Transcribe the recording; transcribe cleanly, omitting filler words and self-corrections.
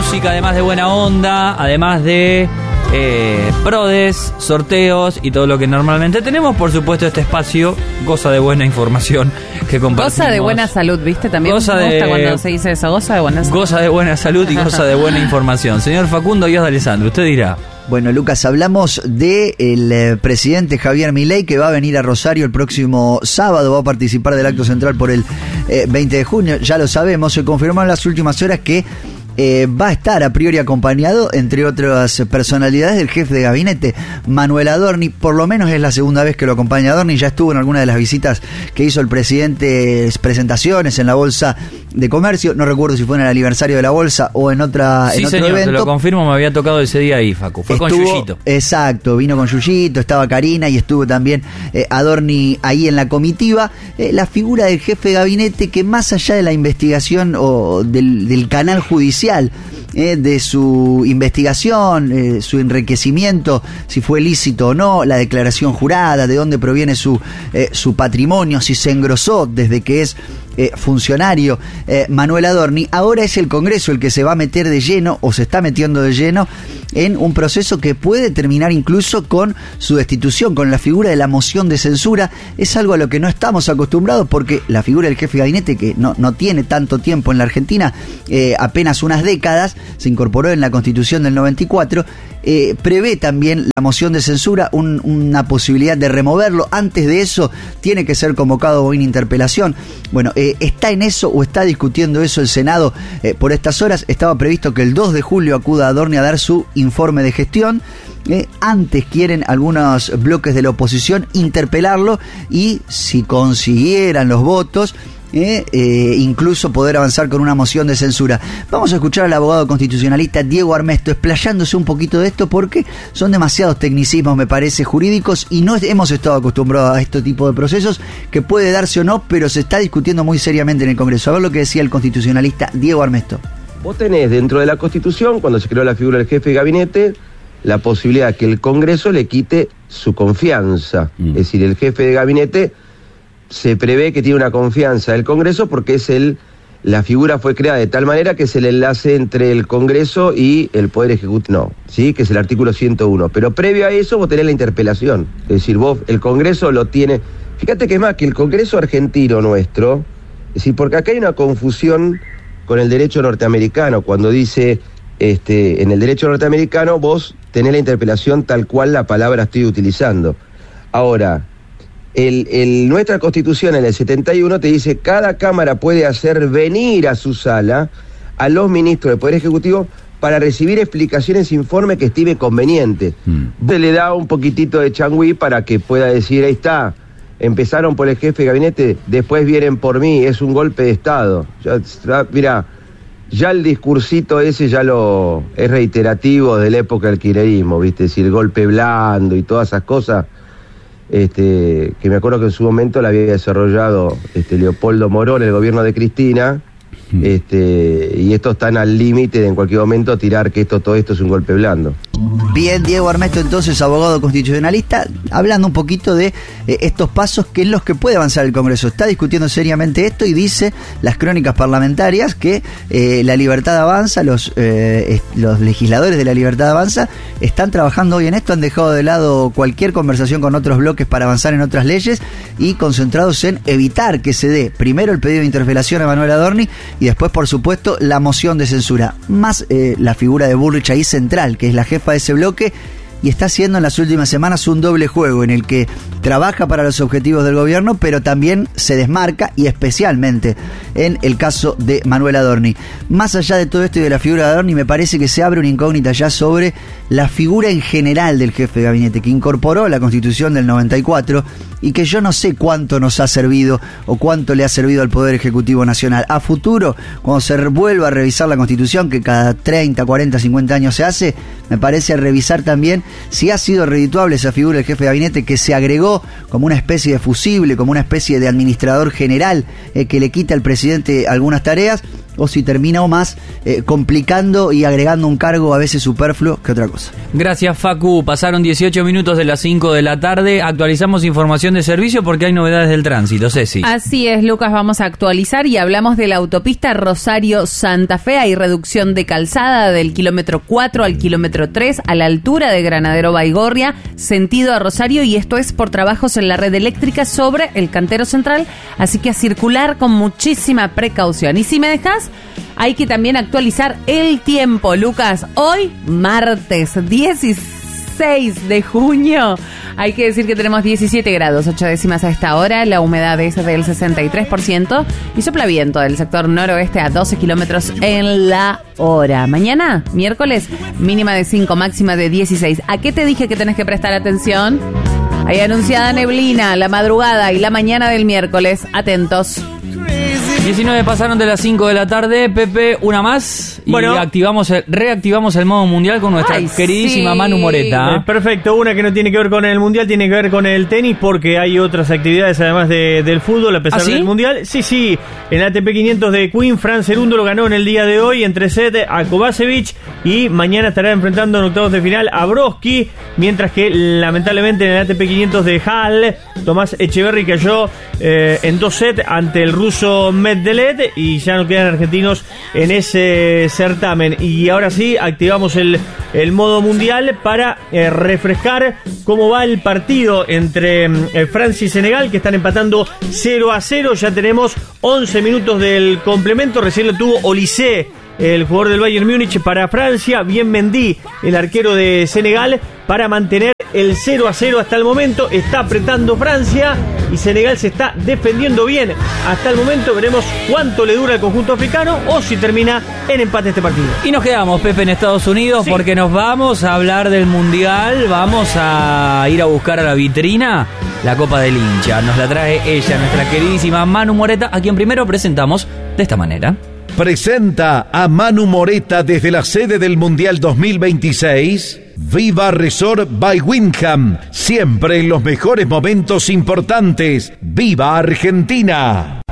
música, además de buena onda, además de prodes, sorteos y todo lo que normalmente tenemos. Por supuesto, este espacio goza de buena información que compartimos. Goza de buena salud, ¿viste? También goza me gusta de, cuando se dice eso, goza de buena salud. Goza de buena salud y goza de buena información. Señor Facundo Díaz de Alessandro, usted dirá. Bueno, Lucas, hablamos del presidente Javier Milei, que va a venir a Rosario el próximo sábado, va a participar del acto central por el 20 de junio, ya lo sabemos. Se confirmó en las últimas horas que va a estar a priori acompañado, entre otras personalidades, del jefe de gabinete, Manuel Adorni. Por lo menos es la segunda vez que lo acompaña Adorni. Ya estuvo en alguna de las visitas que hizo el presidente, presentaciones en la Bolsa de Comercio. No recuerdo si fue en el aniversario de la Bolsa o en otro señor, evento. Te lo confirmo, me había tocado ese día ahí, Facu. Fue con Yuyito. Exacto, vino con Yuyito, estaba Karina y estuvo también Adorni ahí en la comitiva. La figura del jefe de gabinete, que más allá de la investigación o del canal judicial, de su investigación, su enriquecimiento, si fue lícito o no, la declaración jurada, de dónde proviene su patrimonio, si se engrosó desde que es funcionario Manuel Adorni. Ahora es el Congreso el que se va a meter de lleno, o se está metiendo de lleno, en un proceso que puede terminar incluso con su destitución, con la figura de la moción de censura. Es algo a lo que no estamos acostumbrados, porque la figura del jefe de gabinete, que no tiene tanto tiempo en la Argentina, apenas unas décadas, se incorporó en la Constitución del 94, prevé también la moción de censura, una posibilidad de removerlo. Antes de eso tiene que ser convocado una interpelación. Bueno, está en eso, o está discutiendo eso el Senado por estas horas. Estaba previsto que el 2 de julio acuda Adorni a dar su informe de gestión. Antes quieren algunos bloques de la oposición interpelarlo, y si consiguieran los votos, incluso poder avanzar con una moción de censura. Vamos a escuchar al abogado constitucionalista Diego Armesto explayándose un poquito de esto, porque son demasiados tecnicismos, me parece, jurídicos, y no hemos estado acostumbrados a este tipo de procesos, que puede darse o no, pero se está discutiendo muy seriamente en el Congreso. A ver lo que decía el constitucionalista Diego Armesto. Vos tenés dentro de la Constitución, cuando se creó la figura del jefe de gabinete, la posibilidad de que el Congreso le quite su confianza. Es decir, el jefe de gabinete se prevé que tiene una confianza del Congreso, porque la figura fue creada de tal manera que es el enlace entre el Congreso y el Poder Ejecutivo, ¿sí? Que es el artículo 101. Pero previo a eso vos tenés la interpelación. Es decir, el Congreso lo tiene. Fíjate que es más, que el Congreso argentino nuestro, es decir, porque acá hay una confusión con el derecho norteamericano, cuando dice, en el derecho norteamericano vos tenés la interpelación tal cual la palabra estoy utilizando. Ahora, nuestra Constitución en el 71 te dice: cada Cámara puede hacer venir a su sala a los ministros del Poder Ejecutivo para recibir explicaciones e informes que estime conveniente. Se le da un poquitito de changüí para que pueda decir: ahí está, empezaron por el jefe de gabinete, después vienen por mí, es un golpe de Estado. Mirá, ya el discursito ese es reiterativo de la época del kirchnerismo, ¿viste? Es decir, el golpe blando y todas esas cosas. Que me acuerdo que en su momento la había desarrollado Leopoldo Morón, el gobierno de Cristina, y estos están al límite de en cualquier momento tirar que todo esto es un golpe blando. Bien, Diego Armesto, entonces, abogado constitucionalista, hablando un poquito de estos pasos en los que puede avanzar el Congreso. Está discutiendo seriamente esto, y dice las crónicas parlamentarias que la libertad avanza, los legisladores de la libertad avanza están trabajando hoy en esto, han dejado de lado cualquier conversación con otros bloques para avanzar en otras leyes, y concentrados en evitar que se dé primero el pedido de interpelación a Manuel Adorni, y después, por supuesto, la moción de censura, más la figura de Bullrich ahí central, que es la jefa de ese bloque, y está haciendo en las últimas semanas un doble juego en el que trabaja para los objetivos del gobierno, pero también se desmarca, y especialmente en el caso de Manuel Adorni. Más allá de todo esto y de la figura de Adorni, me parece que se abre una incógnita ya sobre la figura en general del jefe de gabinete, que incorporó la Constitución del 94 y que yo no sé cuánto nos ha servido o cuánto le ha servido al Poder Ejecutivo Nacional. A futuro, cuando se vuelva a revisar la Constitución, que cada 30, 40, 50 años se hace, me parece revisar también si ha sido redituable esa figura del jefe de gabinete, que se agregó como una especie de fusible, como una especie de administrador general que le quita al presidente algunas tareas, o si terminó más complicando y agregando un cargo a veces superfluo que otra cosa. Gracias, Facu. Pasaron 18 minutos de las 5 de la tarde. Actualizamos información de servicio porque hay novedades del tránsito. Ceci. Así es, Lucas, vamos a actualizar y hablamos de la autopista Rosario-Santa Fe. Hay reducción de calzada del kilómetro 4 al kilómetro 3 a la altura de Granadero Baigorria, sentido a Rosario, y esto es por trabajos en la red eléctrica sobre el Cantero Central, así que a circular con muchísima precaución. Y si me dejas, hay que también actualizar el tiempo, Lucas. Hoy, martes 16 de junio, hay que decir que tenemos 17 grados, 8 décimas a esta hora, la humedad es del 63% y sopla viento del sector noroeste a 12 kilómetros en la hora. Mañana, miércoles, mínima de 5, máxima de 16. ¿A qué te dije que tenés que prestar atención? Hay anunciada neblina la madrugada y la mañana del miércoles. Atentos. 19 pasaron de las 5 de la tarde, Pepe, una más y reactivamos el modo mundial con nuestra queridísima Manu Moreta. Perfecto, una que no tiene que ver con el mundial, tiene que ver con el tenis porque hay otras actividades además del fútbol a pesar del mundial. Sí, en el ATP 500 de Queen, Fran Cerundo lo ganó en el día de hoy en 3 sets a Kovacevic y mañana estará enfrentando en octavos de final a Broski, mientras que lamentablemente en el ATP 500 de Halle, Tomás Echeverry cayó en 2 sets ante el ruso Medvedev y ya no quedan argentinos en ese certamen. Y ahora sí, activamos el modo mundial para refrescar cómo va el partido entre Francia y Senegal, que están empatando 0-0. Ya tenemos 11 minutos del complemento, recién lo tuvo Olise, el jugador del Bayern Múnich, para Francia. Bien Mendy, el arquero de Senegal, para mantener el 0-0 hasta el momento. Está apretando Francia y Senegal se está defendiendo bien hasta el momento. Veremos cuánto le dura al conjunto africano o si termina en empate este partido. Y nos quedamos, Pepe, en Estados Unidos porque nos vamos a hablar del Mundial. Vamos a ir a buscar a la vitrina la Copa del Hincha. Nos la trae ella, nuestra queridísima Manu Moreta, a quien primero presentamos de esta manera. Presenta a Manu Moreta desde la sede del Mundial 2026. Viva Resort by Wyndham, siempre en los mejores momentos importantes. ¡Viva Argentina!